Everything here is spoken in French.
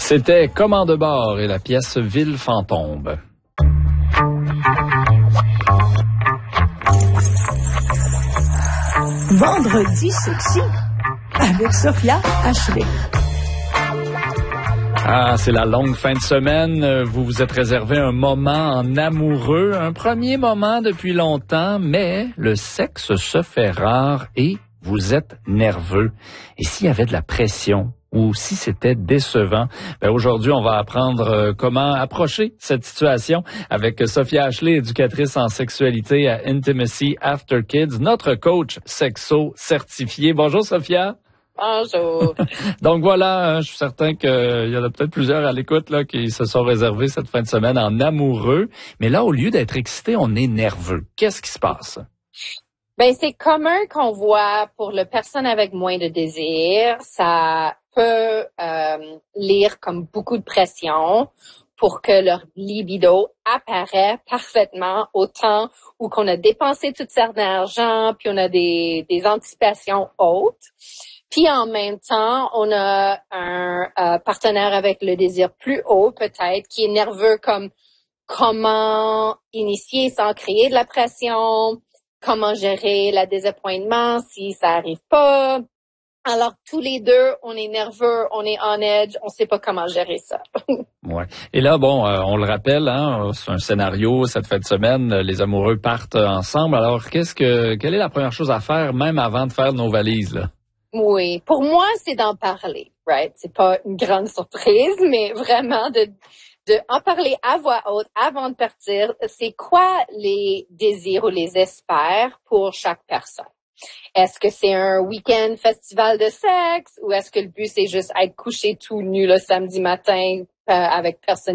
C'était Commande de bord et la pièce Ville fantôme. Vendredi sexy avec Sophia Ashley. Ah, c'est la longue fin de semaine. Vous vous êtes réservé un moment en amoureux, un premier moment depuis longtemps, mais le sexe se fait rare et vous êtes nerveux. Et s'il y avait de la pression ou si c'était décevant, aujourd'hui, on va apprendre comment approcher cette situation avec Sophia Ashley, éducatrice en sexualité à Intimacy After Kids, notre coach sexo certifié. Bonjour Sophia. Bonjour. Donc voilà, je suis certain qu'il y en a peut-être plusieurs à l'écoute là qui se sont réservés cette fin de semaine en amoureux. Mais là, au lieu d'être excité, on est nerveux. Qu'est-ce qui se passe? C'est commun qu'on voit pour les personnes avec moins de désir, ça peut lire comme beaucoup de pression pour que leur libido apparaît parfaitement au temps où qu'on a dépensé toute cette argent, puis on a des anticipations hautes. Puis en même temps, on a un partenaire avec le désir plus haut peut-être, qui est nerveux comme comment initier sans créer de la pression, comment gérer le désappointement si ça arrive pas. Alors tous les deux, on est nerveux, on est on edge, on sait pas comment gérer ça. Ouais. Et là, on le rappelle, c'est un scénario cette fin de semaine, les amoureux partent ensemble. Alors quelle est la première chose à faire même avant de faire nos valises là? Oui, pour moi, c'est d'en parler, right? C'est pas une grande surprise, mais vraiment de en parler à voix haute avant de partir. C'est quoi les désirs ou les espères pour chaque personne? Est-ce que c'est un week-end festival de sexe ou est-ce que le but c'est juste être couché tout nu le samedi matin avec personne